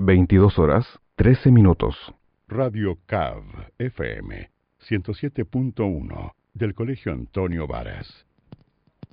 22:13. Radio CAV FM 107.1 del Colegio Antonio Varas.